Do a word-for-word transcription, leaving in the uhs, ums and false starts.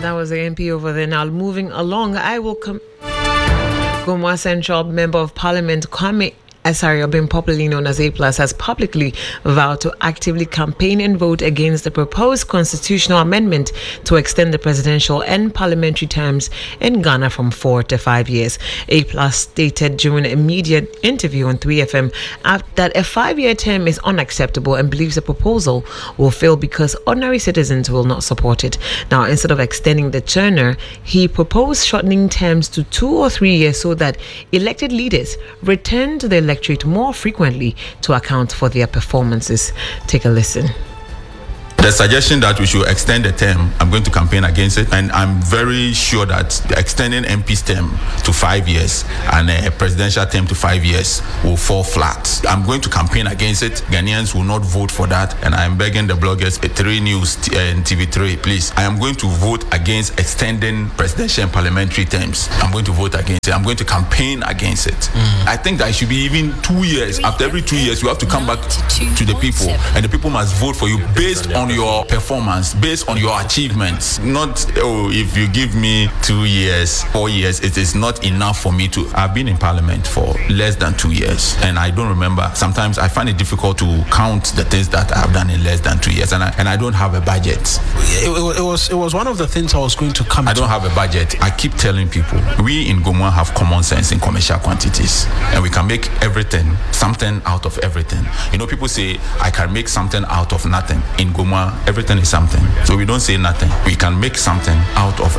That was the M P over there. Now, moving along, I will come. Gomoa Central Member of Parliament, Kwame Asare, been popularly known as A Plus, has publicly vowed to actively campaign and vote against the proposed constitutional amendment to extend the presidential and parliamentary terms in Ghana from four to five years. A Plus stated during a media interview on three F M that a five-year term is unacceptable and believes the proposal will fail because ordinary citizens will not support it. Now, instead of extending the tenure, he proposed shortening terms to two or three years so that elected leaders return to the electorate more frequently to account for their performances. Take a listen. The suggestion that we should extend the term, I'm going to campaign against it, and I'm very sure that extending M P's term to five years and a presidential term to five years will fall flat. I'm going to campaign against it. Ghanaians will not vote for that, and I'm begging the bloggers, three News and T V three, please. I am going to vote against extending presidential and parliamentary terms. I'm going to vote against it. I'm going to campaign against it. Mm. I think that it should be even two years. After every two years, you have to come back to the people, and the people must vote for you based on your performance, based on your achievements. Not, oh, if you give me two years, four years, it is not enough for me to. I've been in parliament for less than two years, and I don't remember. Sometimes I find it difficult to count the things that I've done in less than two years, and I, and I don't have a budget. It, it, it was it was one of the things I was going to come I to. don't have a budget. I keep telling people, we in Gomoa have common sense in commercial quantities, and we can make everything, something out of everything. You know, people say, I can make something out of nothing. In Gomoa, everything is something. So we don't say nothing. We can make something out of